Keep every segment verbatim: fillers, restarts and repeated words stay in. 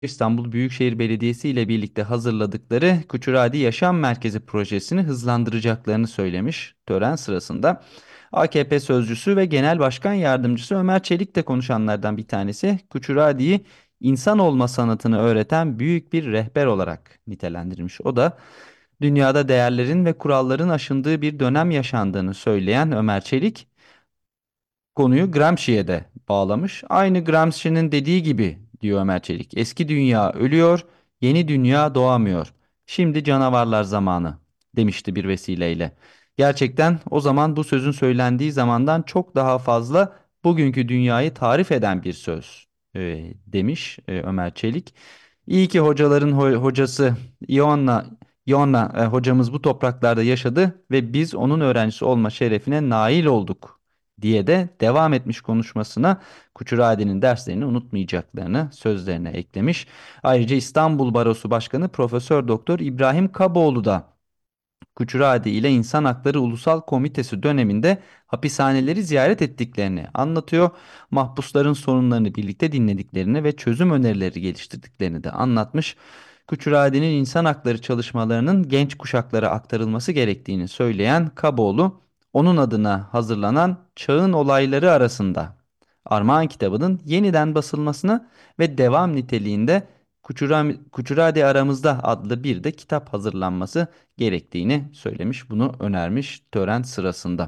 İstanbul Büyükşehir Belediyesi ile birlikte hazırladıkları Kuçuradi Yaşam Merkezi projesini hızlandıracaklarını söylemiş tören sırasında. A K P sözcüsü ve Genel Başkan Yardımcısı Ömer Çelik de konuşanlardan bir tanesi. Kuçuradi'yi insan olma sanatını öğreten büyük bir rehber olarak nitelendirmiş. O da dünyada değerlerin ve kuralların aşındığı bir dönem yaşandığını söyleyen Ömer Çelik, konuyu Gramsci'ye de bağlamış. Aynı Gramsci'nin dediği gibi diyor Ömer Çelik. Eski dünya ölüyor, yeni dünya doğamıyor. Şimdi canavarlar zamanı demişti bir vesileyle. Gerçekten o zaman bu sözün söylendiği zamandan çok daha fazla bugünkü dünyayı tarif eden bir söz e, demiş e, Ömer Çelik. İyi ki hocaların ho- hocası Ionna, Ionna e, hocamız bu topraklarda yaşadı ve biz onun öğrencisi olma şerefine nail olduk diye de devam etmiş konuşmasına Kuçuradi'nin derslerini unutmayacaklarını sözlerine eklemiş. Ayrıca İstanbul Barosu Başkanı Profesör Doktor İbrahim Kaboğlu da Kuçuradi ile İnsan Hakları Ulusal Komitesi döneminde hapishaneleri ziyaret ettiklerini anlatıyor. Mahpusların sorunlarını birlikte dinlediklerini ve çözüm önerileri geliştirdiklerini de anlatmış. Kuçuradi'nin insan hakları çalışmalarının genç kuşaklara aktarılması gerektiğini söyleyen Kaboğlu, onun adına hazırlanan Çağın Olayları arasında Armağan kitabının yeniden basılmasını ve devam niteliğinde Kuçura- Kuçuradi Aramızda adlı bir de kitap hazırlanması gerektiğini söylemiş. Bunu önermiş tören sırasında.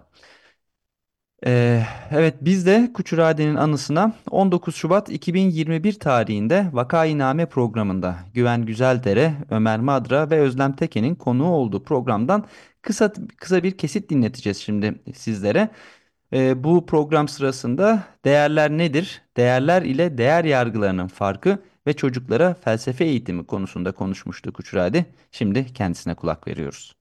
Ee, evet biz de Kuçuradi'nin anısına on dokuz Şubat iki bin yirmi bir tarihinde Vakainame programında Güven Güzeldere, Ömer Madra ve Özlem Teke'nin konuğu olduğu programdan kısa kısa bir kesit dinleteceğiz şimdi sizlere. Ee, bu program sırasında değerler nedir? Değerler ile değer yargılarının farkı ve çocuklara felsefe eğitimi konusunda konuşmuştu Kuçuradi. Şimdi kendisine kulak veriyoruz.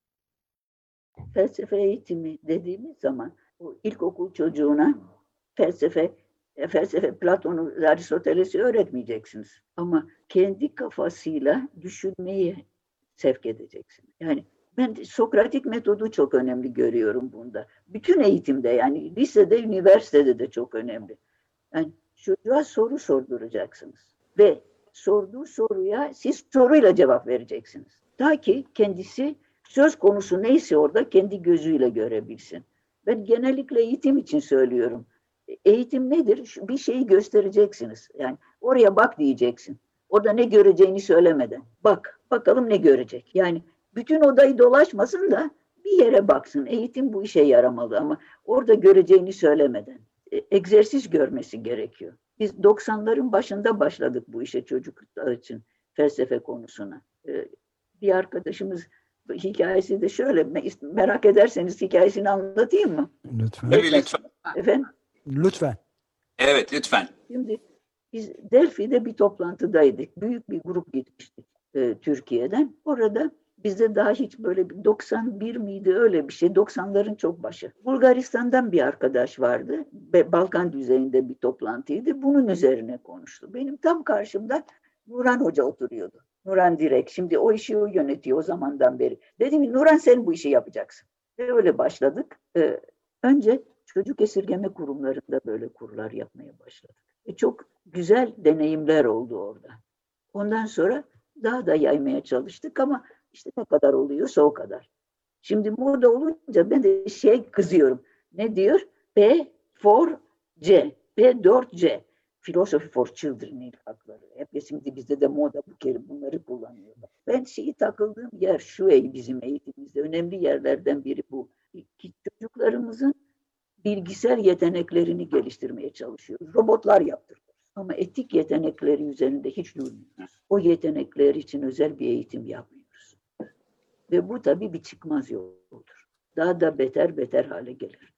Felsefe eğitimi dediğimiz zaman o ilkokul çocuğuna felsefe e, felsefe Platon'u, Aristoteles'i öğretmeyeceksiniz. Ama kendi kafasıyla düşünmeyi sevk edeceksiniz. Yani ben Sokratik metodu çok önemli görüyorum bunda. Bütün eğitimde, yani lisede, üniversitede de çok önemli. Yani çocuğa soru sorduracaksınız ve sorduğu soruya siz soruyla cevap vereceksiniz. Ta ki kendisi söz konusu neyse orada kendi gözüyle görebilsin. Ben genellikle eğitim için söylüyorum. Eğitim nedir? Bir şeyi göstereceksiniz. Yani oraya bak diyeceksin. Orada ne göreceğini söylemeden. Bak, bakalım ne görecek. Yani bütün odayı dolaşmasın da bir yere baksın. Eğitim bu işe yaramalı ama orada göreceğini söylemeden. E, egzersiz görmesi gerekiyor. Biz doksanların başında başladık bu işe çocuklar için felsefe konusuna. E, bir arkadaşımız hikayesi de şöyle, merak ederseniz hikayesini anlatayım mı? Lütfen. Tabii lütfen. Efendim? Lütfen. Evet lütfen. Şimdi biz Delphi'de bir toplantıdaydık. Büyük bir grup gitmiştik e, Türkiye'den. Orada bizde daha hiç böyle bir doksan bir miydi öyle bir şey. doksanların çok başı. Bulgaristan'dan bir arkadaş vardı. Balkan düzeyinde bir toplantıydı. Bunun üzerine konuştu. Benim tam karşımda Nuran Hoca oturuyordu. Nuran Direk. Şimdi o işi o yönetiyor o zamandan beri. Dedim Nuran sen bu işi yapacaksın. Ve öyle başladık. Ee, önce çocuk esirgeme kurumlarında böyle kurlar yapmaya başladık. E, çok güzel deneyimler oldu orada. Ondan sonra daha da yaymaya çalıştık ama işte ne kadar oluyorsa o kadar. Şimdi moda olunca ben de şey kızıyorum. Ne diyor? B for C. B dört C. Philosophy for Children ilk hakları. Hep şimdi bizde de moda bu kelime bunları kullanıyorlar. Ben şeyi takıldığım yer şu bizim eğitimimizde önemli yerlerden biri bu. Ki çocuklarımızın bilgisayar yeteneklerini geliştirmeye çalışıyoruz. Robotlar yaptırıyoruz. Ama etik yetenekleri üzerinde hiç durmuyoruz. O yetenekler için özel bir eğitim yapmıyoruz. Ve bu tabii bir çıkmaz yoldur. Daha da beter beter hale gelir.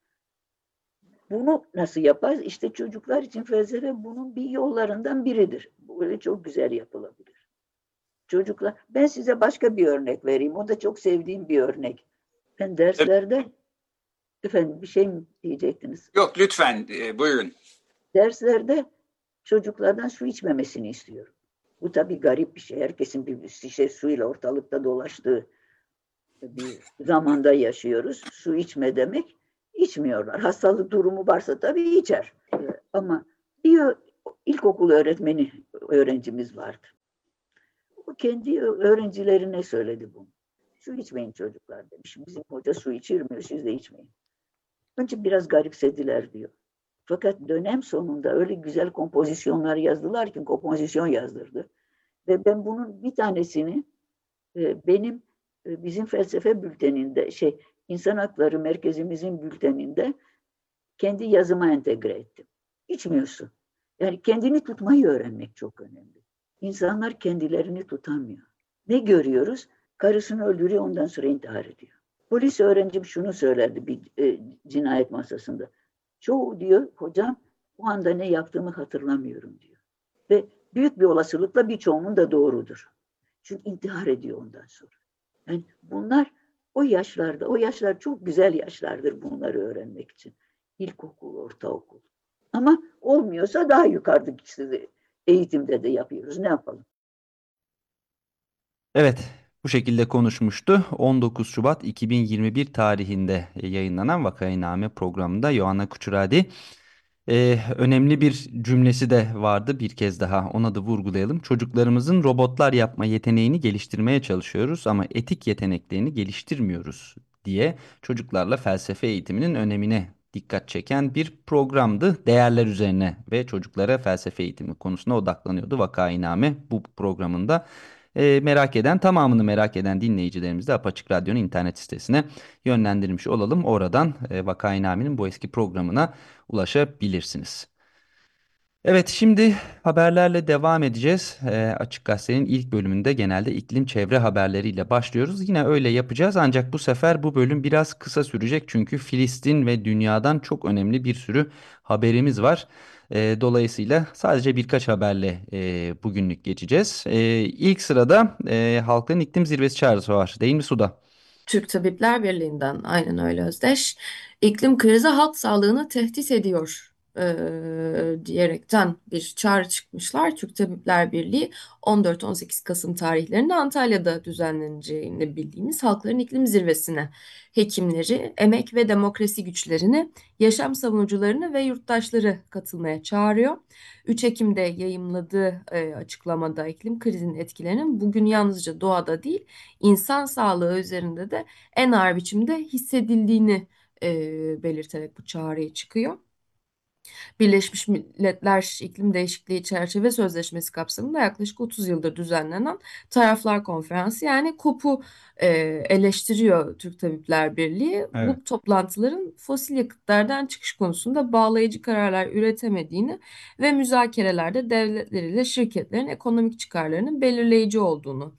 Bunu nasıl yaparız? İşte çocuklar için felsefe bunun bir yollarından biridir. Böyle çok güzel yapılabilir. Çocuklar, ben size başka bir örnek vereyim. O da çok sevdiğim bir örnek. Ben derslerde, efendim bir şey mi diyecektiniz? Yok lütfen e, buyurun. Derslerde çocuklardan su içmemesini istiyorum. Bu tabii garip bir şey. Herkesin bir şişe suyla ortalıkta dolaştığı bir zamanda yaşıyoruz. Su içme demek içmiyorlar. Hastalık durumu varsa tabii içer. Ama diyor ilkokul öğretmeni öğrencimiz vardı. O kendi öğrencilerine söyledi bunu. Su içmeyin çocuklar demiş. Bizim hoca su içirmiyor, siz de içmeyin. Önce biraz garipsediler diyor. Fakat dönem sonunda öyle güzel kompozisyonlar yazdılar ki, kompozisyon yazdırdı. Ve ben bunun bir tanesini e, benim e, bizim felsefe bülteninde, şey insan hakları merkezimizin bülteninde kendi yazıma entegre ettim. İçmiyorsun. Yani kendini tutmayı öğrenmek çok önemli. İnsanlar kendilerini tutamıyor. Ne görüyoruz? Karısını öldürüyor, ondan sonra intihar ediyor. Polis öğrencim şunu söylerdi bir e, cinayet masasında. Çoğu diyor, hocam o anda ne yaptığımı hatırlamıyorum diyor. Ve büyük bir olasılıkla birçoğunun da doğrudur. Çünkü intihar ediyor ondan sonra. Yani bunlar o yaşlarda, o yaşlar çok güzel yaşlardır bunları öğrenmek için. İlkokul, ortaokul. Ama olmuyorsa daha yukarıdaki eğitimde de yapıyoruz. Ne yapalım? Evet, bu şekilde konuşmuştu. on dokuz Şubat iki bin yirmi bir tarihinde yayınlanan Vakainame programında Yohanna Kuchuradi. Ee, önemli bir cümlesi de vardı, bir kez daha ona da vurgulayalım. Çocuklarımızın robotlar yapma yeteneğini geliştirmeye çalışıyoruz ama etik yeteneklerini geliştirmiyoruz diye çocuklarla felsefe eğitiminin önemine dikkat çeken bir programdı. Değerler üzerine ve çocuklara felsefe eğitimi konusuna odaklanıyordu Vakainame bu programında. Ee, merak eden, tamamını merak eden dinleyicilerimiz de Apaçık Radyo'nun internet sitesine yönlendirmiş olalım. Oradan e, Vakainame'nin bu eski programına ulaşabilirsiniz. Evet, şimdi haberlerle devam edeceğiz. Ee, Açık Gazete'nin ilk bölümünde genelde iklim çevre haberleriyle başlıyoruz. Yine öyle yapacağız ancak bu sefer bu bölüm biraz kısa sürecek çünkü Filistin ve dünyadan çok önemli bir sürü haberimiz var. Ee, dolayısıyla sadece birkaç haberle e, bugünlük geçeceğiz. Ee, ilk sırada e, Halkların İklim Zirvesi çağrısı var, değil mi Suda? Türk Tabipler Birliği'nden aynen öyle Özdeş. İklim krizi halk sağlığını tehdit ediyor eee, diyerekten bir çağrı çıkmışlar. Türk Tabipler Birliği on dört on sekiz Kasım tarihlerinde Antalya'da düzenleneceğini bildiğimiz Halkların İklim Zirvesi'ne hekimleri, emek ve demokrasi güçlerini, yaşam savunucularını ve yurttaşları katılmaya çağırıyor. üç Ekim'de yayımladığı e, açıklamada iklim krizinin etkilerinin bugün yalnızca doğada değil, insan sağlığı üzerinde de en ağır biçimde hissedildiğini e, belirterek bu çağrıya çıkıyor. Birleşmiş Milletler İklim Değişikliği Çerçeve Sözleşmesi kapsamında yaklaşık otuz yıldır düzenlenen Taraflar Konferansı yani COP'u e, eleştiriyor Türk Tabipler Birliği. Evet. Bu toplantıların fosil yakıtlardan çıkış konusunda bağlayıcı kararlar üretemediğini ve müzakerelerde devletler ile şirketlerin ekonomik çıkarlarının belirleyici olduğunu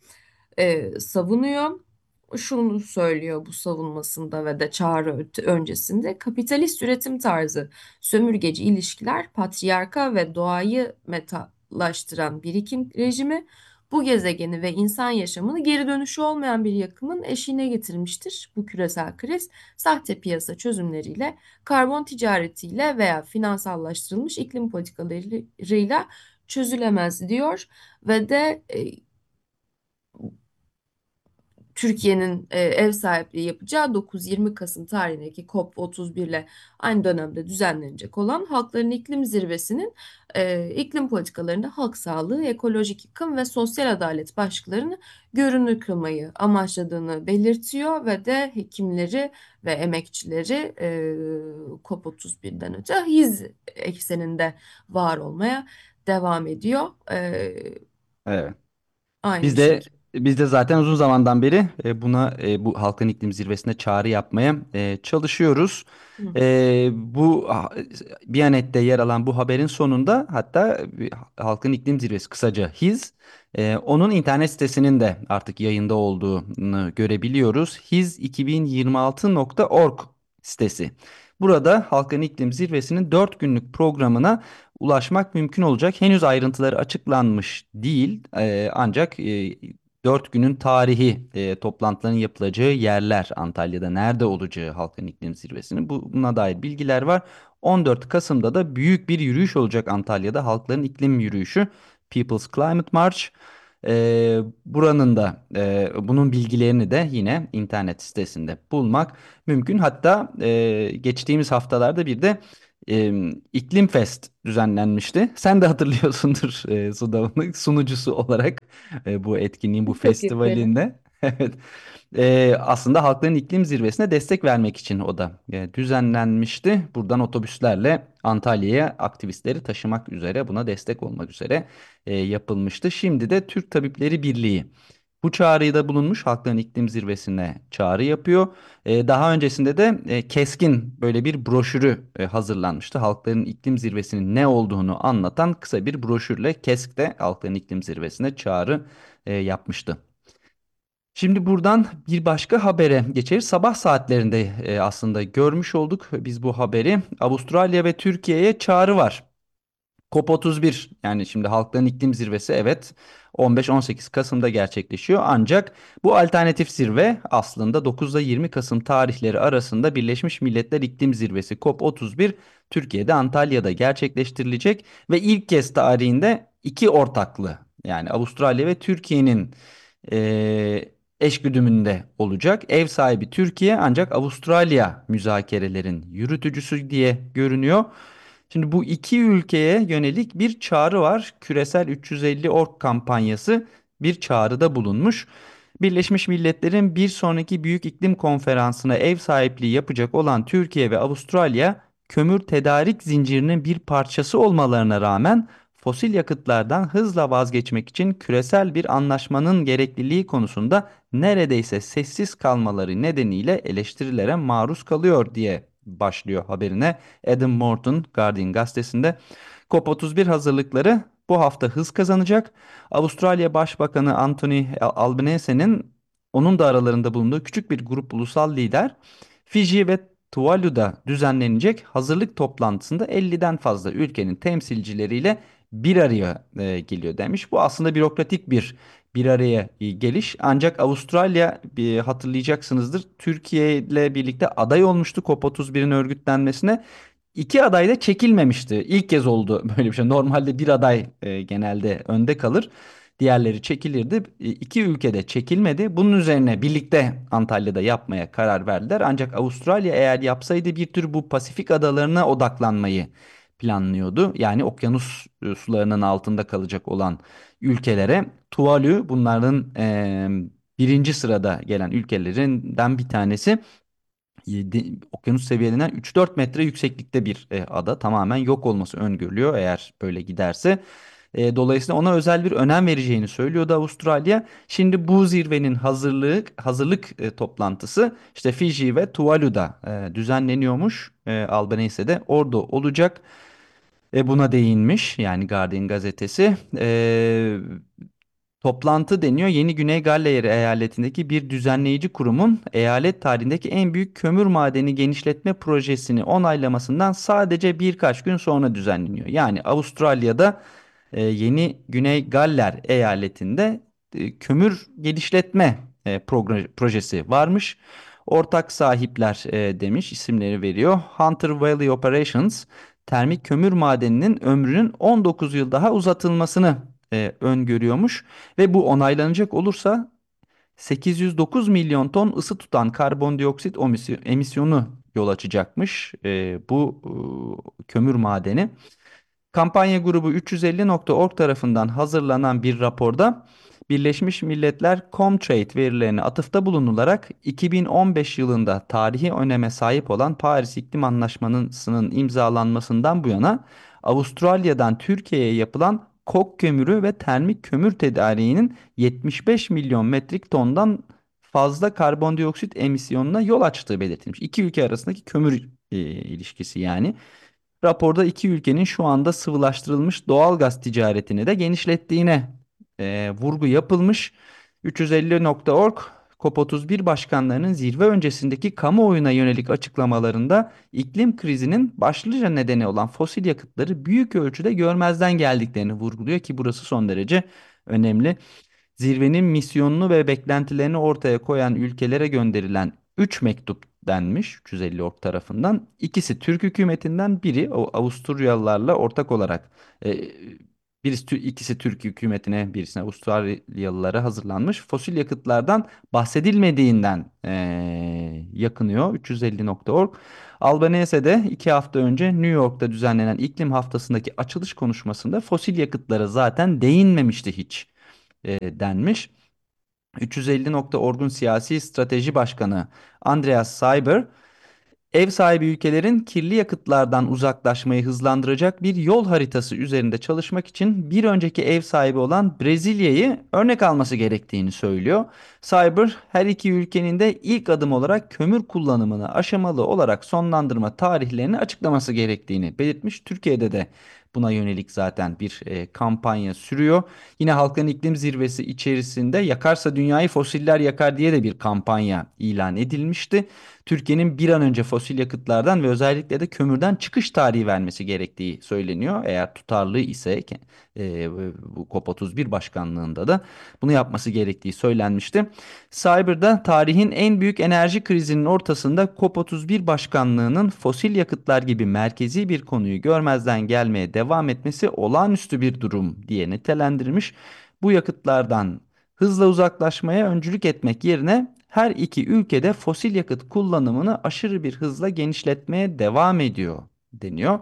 e, savunuyor. Şunu söylüyor bu savunmasında ve de çağrı öncesinde kapitalist üretim tarzı, sömürgeci ilişkiler, patriarka ve doğayı metalaştıran birikim rejimi bu gezegeni ve insan yaşamını geri dönüşü olmayan bir yakımın eşiğine getirmiştir. Bu küresel kriz sahte piyasa çözümleriyle, karbon ticaretiyle veya finansallaştırılmış iklim politikalarıyla çözülemez diyor ve de e, Türkiye'nin e, ev sahipliği yapacağı dokuz yirmi Kasım tarihindeki COP otuz bir ile aynı dönemde düzenlenecek olan Halkların İklim Zirvesi'nin e, iklim politikalarında halk sağlığı, ekolojik yıkım ve sosyal adalet başlıklarını görünür kılmayı amaçladığını belirtiyor ve de hekimleri ve emekçileri e, COP otuz birden öte H I Z ekseninde var olmaya devam ediyor. E, Evet. aynı Biz de şekilde. biz de zaten uzun zamandan beri e, buna e, bu Halkın İklim Zirvesi'ne çağrı yapmaya e, çalışıyoruz. Hı hı. E, bu ah, Biyanet'te yer alan bu haberin sonunda hatta bir Halkın İklim Zirvesi, kısaca H I Z, e, onun internet sitesinin de artık yayında olduğunu görebiliyoruz. hiz iki bin yirmi altı nokta org sitesi. Burada Halkın İklim Zirvesi'nin dört günlük programına ulaşmak mümkün olacak. Henüz ayrıntıları açıklanmış değil. Ee, ancak e, dört günün tarihi, e, toplantıların yapılacağı yerler, Antalya'da nerede olacağı Halkın İklim Zirvesi'nin bu, buna dair bilgiler var. on dört Kasım'da da büyük bir yürüyüş olacak Antalya'da. Halkların İklim Yürüyüşü, People's Climate March. Ee, buranın da e, bunun bilgilerini de yine internet sitesinde bulmak mümkün. Hatta e, geçtiğimiz haftalarda bir de e, İklim Fest düzenlenmişti. Sen de hatırlıyorsundur e, Sudav'ın sunucusu olarak e, bu etkinliğin, bu Fakülteli. festivalinde. Evet. E, aslında Halkların İklim Zirvesi'ne destek vermek için o da e, düzenlenmişti. Buradan otobüslerle Antalya'ya aktivistleri taşımak üzere, buna destek olmak üzere e, yapılmıştı. Şimdi de Türk Tabipleri Birliği bu çağrıyı da bulunmuş. Halkların İklim Zirvesi'ne çağrı yapıyor. E, daha öncesinde de e, KESK'in böyle bir broşürü e, hazırlanmıştı. Halkların İklim Zirvesi'nin ne olduğunu anlatan kısa bir broşürle KESK de Halkların İklim Zirvesi'ne çağrı e, yapmıştı. Şimdi buradan bir başka habere geçeriz. Sabah saatlerinde e, aslında görmüş olduk biz bu haberi. Avustralya ve Türkiye'ye çağrı var. COP otuz bir, yani şimdi Halkların İklim Zirvesi, evet, on beş on sekiz Kasım'da gerçekleşiyor. Ancak bu alternatif zirve aslında dokuz ile yirmi Kasım tarihleri arasında Birleşmiş Milletler İklim Zirvesi COP otuz bir Türkiye'de, Antalya'da gerçekleştirilecek ve ilk kez tarihinde iki ortaklı, yani Avustralya ve Türkiye'nin eee eşgüdümünde olacak. Ev sahibi Türkiye, ancak Avustralya müzakerelerin yürütücüsü diye görünüyor. Şimdi bu iki ülkeye yönelik bir çağrı var. Küresel üç yüz elli Ork kampanyası bir çağrıda bulunmuş. Birleşmiş Milletler'in bir sonraki büyük iklim konferansına ev sahipliği yapacak olan Türkiye ve Avustralya, kömür tedarik zincirinin bir parçası olmalarına rağmen fosil yakıtlardan hızla vazgeçmek için küresel bir anlaşmanın gerekliliği konusunda neredeyse sessiz kalmaları nedeniyle eleştirilere maruz kalıyor diye başlıyor haberine Adam Morton Guardian gazetesinde. COP otuz bir hazırlıkları bu hafta hız kazanacak. Avustralya Başbakanı Anthony Albanese'nin, onun da aralarında bulunduğu küçük bir grup ulusal lider, Fiji ve Tuvalu'da düzenlenecek hazırlık toplantısında elliden fazla ülkenin temsilcileriyle bir araya e, geliyor demiş. Bu aslında bürokratik bir bir araya e, geliş. Ancak Avustralya, bir hatırlayacaksınızdır, Türkiye ile birlikte aday olmuştu COP otuz birin örgütlenmesine. İki aday da çekilmemişti. İlk kez oldu böyle bir şey. Normalde bir aday e, genelde önde kalır. Diğerleri çekilirdi. E, İki ülke de çekilmedi. Bunun üzerine birlikte Antalya'da yapmaya karar verdiler. Ancak Avustralya eğer yapsaydı bir tür bu Pasifik adalarına odaklanmayı planlıyordu. Yani okyanus e, sularının altında kalacak olan ülkelere, Tuvalu bunların e, birinci sırada gelen ülkelerinden bir tanesi. Yedi- okyanus seviyelerinden üç dört metre yükseklikte bir e, ada, tamamen yok olması öngörülüyor eğer böyle giderse. E, dolayısıyla ona özel bir önem vereceğini söylüyordu Avustralya. Şimdi bu zirvenin hazırlık hazırlık e, toplantısı işte Fiji ve Tuvalu'da e, düzenleniyormuş. E, Albanese de orada olacak. E, buna değinmiş yani Guardian gazetesi. E, Toplantı deniyor. Yeni Güney Galler eyaletindeki bir düzenleyici kurumun eyalet tarihindeki en büyük kömür madeni genişletme projesini onaylamasından sadece birkaç gün sonra düzenleniyor. Yani Avustralya'da e, Yeni Güney Galler eyaletinde e, kömür genişletme e, progr- projesi varmış. Ortak sahipler e, demiş, isimleri veriyor. Hunter Valley Operations, termik kömür madeninin ömrünün on dokuz yıl daha uzatılmasını e, öngörüyormuş. Ve bu onaylanacak olursa sekiz yüz dokuz milyon ton ısı tutan karbondioksit omisi- emisyonu yol açacakmış e, bu e, kömür madeni. Kampanya grubu üç yüz elli nokta org tarafından hazırlanan bir raporda Birleşmiş Milletler Comtrade verilerine atıfta bulunularak iki bin on beş yılında tarihi öneme sahip olan Paris İklim Anlaşması'nın imzalanmasından bu yana Avustralya'dan Türkiye'ye yapılan kok kömürü ve termik kömür tedariğinin yetmiş beş milyon metrik tondan fazla karbondioksit emisyonuna yol açtığı belirtilmiş. İki ülke arasındaki kömür e, ilişkisi yani. Raporda iki ülkenin şu anda sıvılaştırılmış doğal gaz ticaretini de genişlettiğine e, vurgu yapılmış. üç yüz elli nokta org COP otuz bir başkanlarının zirve öncesindeki kamuoyuna yönelik açıklamalarında iklim krizinin başlıca nedeni olan fosil yakıtları büyük ölçüde görmezden geldiklerini vurguluyor ki burası son derece önemli. Zirvenin misyonunu ve beklentilerini ortaya koyan ülkelere gönderilen üç mektup denmiş üç yüz elli org tarafından. İkisi Türk hükümetinden, biri o Avusturyalılarla ortak olarak e, Birisi, Tü- ikisi Türk hükümetine, birisine Avustralyalılara hazırlanmış. Fosil yakıtlardan bahsedilmediğinden eee, yakınıyor üç yüz elli nokta org. Albanese'de iki hafta önce New York'ta düzenlenen iklim haftasındaki açılış konuşmasında fosil yakıtlara zaten değinmemişti hiç eee, denmiş. üç yüz elli nokta org'un siyasi strateji başkanı Andreas Seiber, ev sahibi ülkelerin kirli yakıtlardan uzaklaşmayı hızlandıracak bir yol haritası üzerinde çalışmak için bir önceki ev sahibi olan Brezilya'yı örnek alması gerektiğini söylüyor. Cyber, her iki ülkenin de ilk adım olarak kömür kullanımını aşamalı olarak sonlandırma tarihlerini açıklaması gerektiğini belirtmiş. Türkiye'de de buna yönelik zaten bir e, kampanya sürüyor. Yine Halkların İklim Zirvesi içerisinde "Yakarsa dünyayı fosiller yakar" diye de bir kampanya ilan edilmişti. Türkiye'nin bir an önce fosil yakıtlardan ve özellikle de kömürden çıkış tarihi vermesi gerektiği söyleniyor. Eğer tutarlı ise e, bu COP otuz bir başkanlığında da bunu yapması gerektiği söylenmişti. Cyber'da tarihin en büyük enerji krizinin ortasında COP otuz bir başkanlığının fosil yakıtlar gibi merkezi bir konuyu görmezden gelmeye devam etmesi olağanüstü bir durum diye nitelendirmiş. Bu yakıtlardan hızla uzaklaşmaya öncülük etmek yerine her iki ülkede fosil yakıt kullanımını aşırı bir hızla genişletmeye devam ediyor deniyor.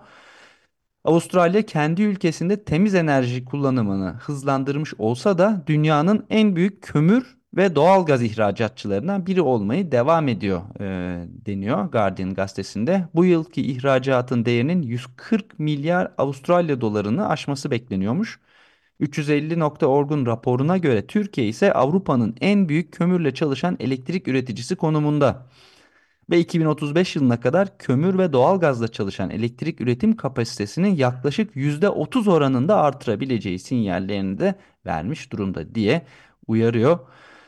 Avustralya kendi ülkesinde temiz enerji kullanımını hızlandırmış olsa da dünyanın en büyük kömür ve doğal gaz ihracatçılarından biri olmayı devam ediyor e, deniyor Guardian gazetesinde. Bu yılki ihracatın değerinin yüz kırk milyar Avustralya dolarını aşması bekleniyormuş. üç yüz elli nokta org'un raporuna göre Türkiye ise Avrupa'nın en büyük kömürle çalışan elektrik üreticisi konumunda ve iki bin otuz beş yılına kadar kömür ve doğalgazla çalışan elektrik üretim kapasitesinin yaklaşık yüzde otuz oranında artırabileceği sinyallerini de vermiş durumda diye uyarıyor.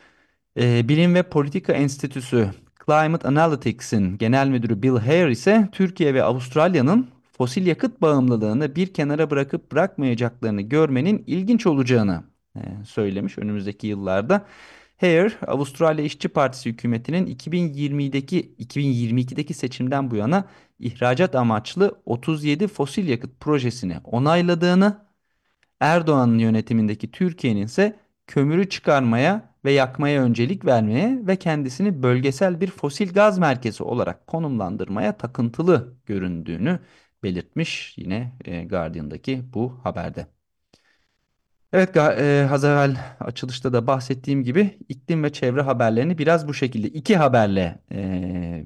Ee, Bilim ve Politika Enstitüsü Climate Analytics'in genel müdürü Bill Hare ise Türkiye ve Avustralya'nın fosil yakıt bağımlılığını bir kenara bırakıp bırakmayacaklarını görmenin ilginç olacağını e, söylemiş önümüzdeki yıllarda. Hare, Avustralya İşçi Partisi hükümetinin iki bin yirmideki iki bin yirmi ikideki seçimden bu yana ihracat amaçlı otuz yedi fosil yakıt projesini onayladığını, Erdoğan'ın yönetimindeki Türkiye'nin ise kömürü çıkarmaya ve yakmaya öncelik vermeye ve kendisini bölgesel bir fosil gaz merkezi olarak konumlandırmaya takıntılı göründüğünü belirtmiş yine e, Guardian'daki bu haberde. Evet, ga- e, az evvel açılışta da bahsettiğim gibi iklim ve çevre haberlerini biraz bu şekilde iki haberle e,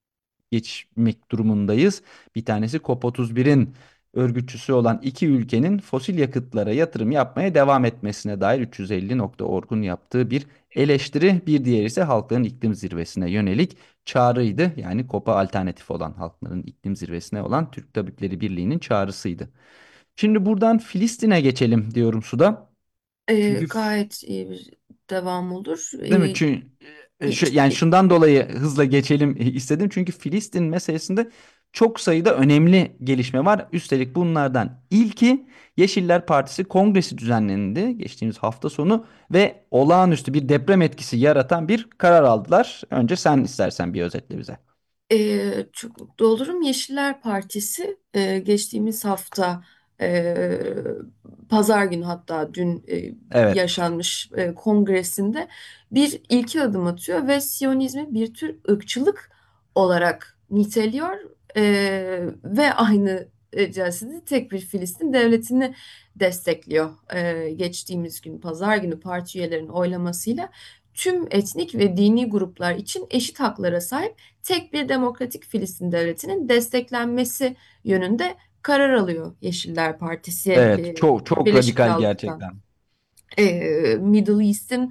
geçmek durumundayız. Bir tanesi COP otuz birin örgütçüsü olan iki ülkenin fosil yakıtlara yatırım yapmaya devam etmesine dair üç yüz elli nokta org'un yaptığı bir eleştiri. Bir diğeri ise Halkların İklim Zirvesi'ne yönelik çağrıydı. Yani COP'a alternatif olan Halkların İklim Zirvesi'ne olan Türk Tabipleri Birliği'nin çağrısıydı. Şimdi buradan Filistin'e geçelim diyorum Suda. Ee, Çünkü gayet iyi bir devam olur. Değil mi? Ee, Çünkü e, şu, ilk, yani şundan dolayı hızla geçelim e, istedim. Çünkü Filistin meselesinde çok sayıda önemli gelişme var. Üstelik bunlardan ilki Yeşiller Partisi kongresi düzenlendi geçtiğimiz hafta sonu ve olağanüstü bir deprem etkisi yaratan bir karar aldılar. Önce sen istersen bir özetle bize. Ee, çok mutlu olurum. Yeşiller Partisi e, geçtiğimiz hafta e, Pazar günü, hatta dün e, Evet. yaşanmış e, kongresinde bir ilki adım atıyor ve Siyonizmi bir tür ırkçılık olarak niteliyor. E, ve aynı e, celsede tek bir Filistin devletini destekliyor. E, geçtiğimiz gün Pazar günü parti üyelerinin oylamasıyla tüm etnik ve dini gruplar için eşit haklara sahip tek bir demokratik Filistin devletinin desteklenmesi yönünde karar alıyor Yeşiller Partisi Evet. e, Çok çok Birleşik radikal Krallık'tan. gerçekten. E, Middle East'in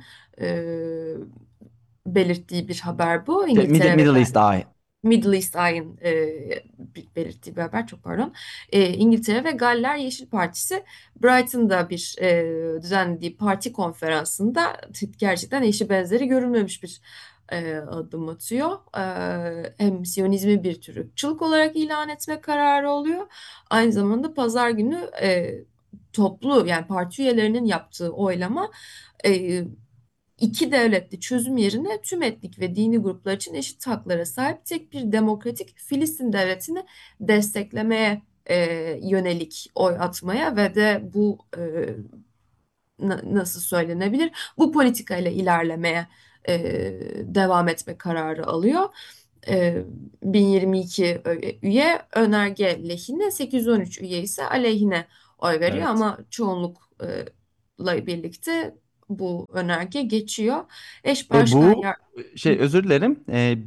e, belirttiği bir haber bu. Şey, Middle, İngiltere ve Middle Gal- East Eye. Middle East Eye'ın e, belirttiği bir haber, çok pardon. E, İngiltere ve Galler Yeşil Partisi Brighton'da bir e, düzenlediği parti konferansında gerçekten eşi benzeri görülmemiş bir e, adım atıyor. E, hem Siyonizmi bir tür ırkçılık olarak ilan etme kararı oluyor. Aynı zamanda Pazar günü e, toplu, yani parti üyelerinin yaptığı oylama e, iki devletli çözüm yerine tüm etnik ve dini gruplar için eşit haklara sahip tek bir demokratik Filistin devletini desteklemeye e, yönelik oy atmaya ve de bu e, na- nasıl söylenebilir? Bu politikayla ilerlemeye e, devam etme kararı alıyor. E, bin yirmi iki ö- üye önerge lehine, sekiz yüz on üç üye ise aleyhine oy veriyor Evet. ama çoğunlukla birlikte bu önerge geçiyor. Eş Ve başkan bu yar- şey, özür dilerim. Ee,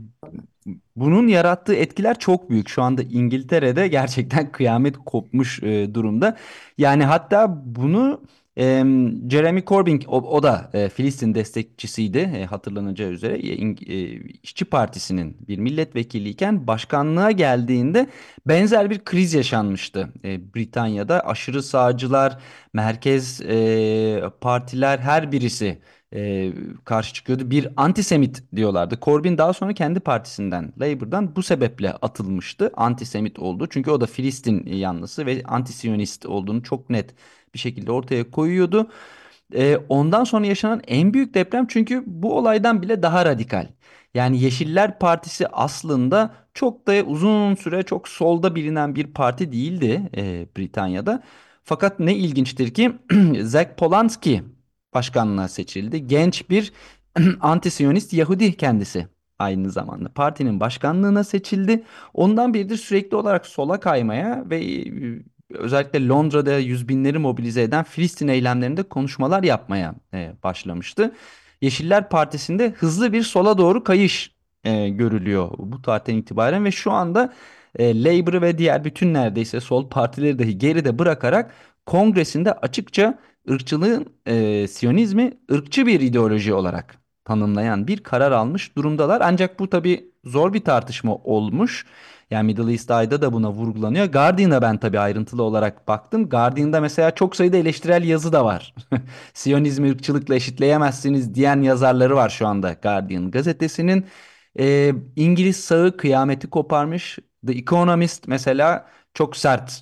bunun yarattığı etkiler çok büyük. Şu anda İngiltere'de gerçekten kıyamet kopmuş e, durumda. Yani hatta bunu e, Jeremy Corbyn, o, o da e, Filistin destekçisiydi, e, hatırlanacağı üzere. E, İng- e, İşçi Partisi'nin bir milletvekiliyken başkanlığa geldiğinde benzer bir kriz yaşanmıştı. E, Britanya'da aşırı sağcılar, merkez e, partiler, her birisi e, karşı çıkıyordu. Bir antisemit diyorlardı. Corbyn daha sonra kendi partisinden, Labour'dan bu sebeple atılmıştı. Antisemit oldu. Çünkü o da Filistin yanlısı ve antisiyonist olduğunu çok net bir şekilde ortaya koyuyordu. E, ondan sonra yaşanan en büyük deprem, çünkü bu olaydan bile daha radikal. Yani Yeşiller Partisi aslında çok da uzun süre çok solda bilinen bir parti değildi e, Britanya'da. Fakat ne ilginçtir ki Zach Polanski başkanlığa seçildi. Genç bir antisiyonist Yahudi kendisi, aynı zamanda partinin başkanlığına seçildi. Ondan beridir sürekli olarak sola kaymaya ve e, özellikle Londra'da yüz binleri mobilize eden Filistin eylemlerinde konuşmalar yapmaya e, başlamıştı. Yeşiller Partisi'nde hızlı bir sola doğru kayış e, görülüyor bu tarihten itibaren ve şu anda e, Labour'ı ve diğer bütün neredeyse sol partileri dahi geride bırakarak kongresinde açıkça ırkçılığın, e, Siyonizmi ırkçı bir ideoloji olarak tanımlayan bir karar almış durumdalar. Ancak bu tabii zor bir tartışma olmuş. Yani Middle East Eye'da da buna vurgulanıyor. Guardian'a ben tabii ayrıntılı olarak baktım. Guardian'da mesela çok sayıda eleştirel yazı da var. Siyonizmi ırkçılıkla eşitleyemezsiniz diyen yazarları var şu anda Guardian gazetesinin. Ee, İngiliz sağı kıyameti koparmış. The Economist mesela çok sert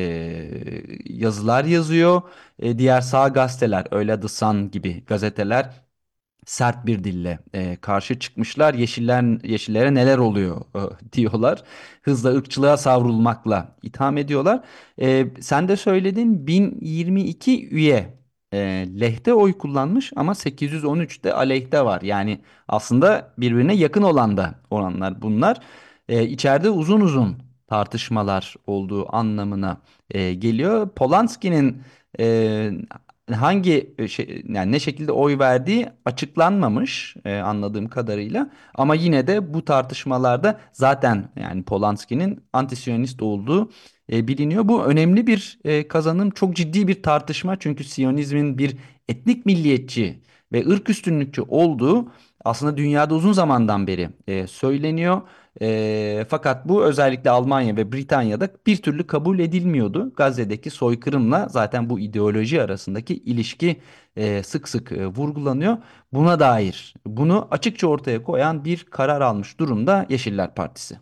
ee, yazılar yazıyor. E, diğer sağ gazeteler, öyle The Sun gibi gazeteler sert bir dille e, karşı çıkmışlar. Yeşiller yeşillere neler oluyor e, diyorlar. Hızla ırkçılığa savrulmakla itham ediyorlar. E, sen de söyledin, bin yirmi iki üye e, lehte oy kullanmış ama sekiz yüz on üç de aleyhte var. Yani aslında birbirine yakın olan da oranlar bunlar. E, içeride uzun uzun tartışmalar olduğu anlamına e, geliyor. Polanski'nin e, hangi e, şey, yani ne şekilde oy verdiği açıklanmamış e, anladığım kadarıyla, ama yine de bu tartışmalarda zaten yani Polanski'nin antisiyonist olduğu e, biliniyor. Bu önemli bir e, kazanım, çok ciddi bir tartışma, çünkü Siyonizmin bir etnik milliyetçi ve ırk üstünlükçü olduğu aslında dünyada uzun zamandan beri e, söyleniyor. E, fakat bu özellikle Almanya ve Britanya'da bir türlü kabul edilmiyordu. Gazze'deki soykırımla zaten bu ideoloji arasındaki ilişki e, sık sık e, vurgulanıyor. Buna dair bunu açıkça ortaya koyan bir karar almış durumda Yeşiller Partisi.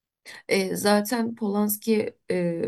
E, zaten Polanski e,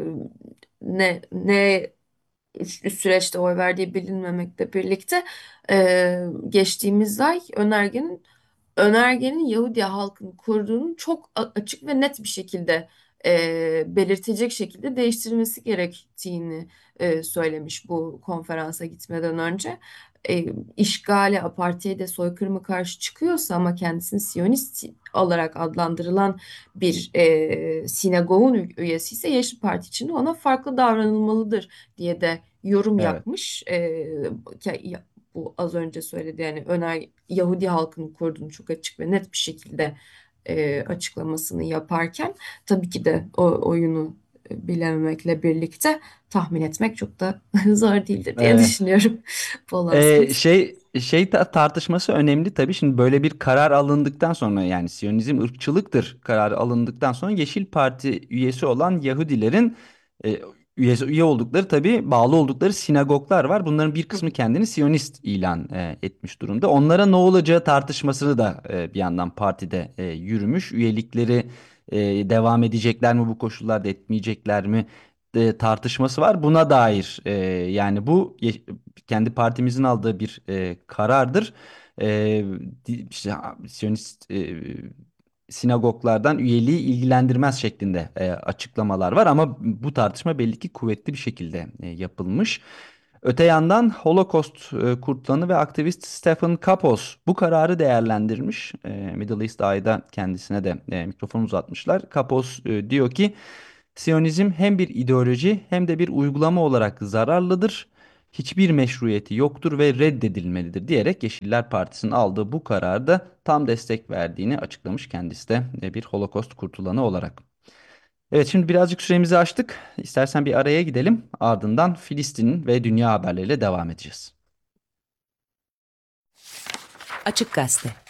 ne ne süreçte oy verdiği bilinmemekle birlikte e, geçtiğimiz ay önergenin önergenin Yahudi halkını koruduğunu çok a- açık ve net bir şekilde e, belirtecek şekilde değiştirilmesi gerektiğini e, söylemiş bu konferansa gitmeden önce. E, işgale, apartheid'e, soykırıma karşı çıkıyorsa ama kendisini Siyonist olarak adlandırılan bir e, sinagogun ü- üyesi ise Yeşil Parti içinde ona farklı davranılmalıdır diye de yorum Evet. yapmış. E, ke- bu az önce söyledi yani öner Yahudi halkını koruduğunu çok açık ve net bir şekilde e, açıklamasını yaparken tabii ki de o oyunu e, bilememekle birlikte tahmin etmek çok da zor değildir diye Evet. düşünüyorum Polanski'nin. Ee, şey şey ta- tartışması önemli tabii. Şimdi böyle bir karar alındıktan sonra, yani Siyonizm ırkçılıktır kararı alındıktan sonra Yeşil Parti üyesi olan Yahudilerin e, üyesi üye oldukları, tabii bağlı oldukları sinagoglar var. Bunların bir kısmı kendini Siyonist ilan e, etmiş durumda. Onlara ne olacağı tartışmasını da e, bir yandan partide e, yürümüş. Üyelikleri e, devam edecekler mi bu koşullarda, etmeyecekler mi e, tartışması var. Buna dair e, yani bu ye- kendi partimizin aldığı bir e, karardır. E, di- işte, Siyonist e, sinagoglardan üyeliği ilgilendirmez şeklinde e, açıklamalar var ama bu tartışma belli ki kuvvetli bir şekilde e, yapılmış. Öte yandan Holocaust e, kurtulanı ve aktivist Stephen Kapos bu kararı değerlendirmiş. E, Middle East Eye'da kendisine de e, mikrofon uzatmışlar. Kapos e, diyor ki Siyonizm hem bir ideoloji hem de bir uygulama olarak zararlıdır. Hiçbir meşruiyeti yoktur ve reddedilmelidir diyerek Yeşiller Partisi'nin aldığı bu kararda tam destek verdiğini açıklamış kendisi de e, bir Holocaust kurtulanı olarak. Evet, şimdi birazcık süremizi aştık. İstersen bir araya gidelim. Ardından Filistin ve dünya haberleriyle devam edeceğiz. Açık Gazete.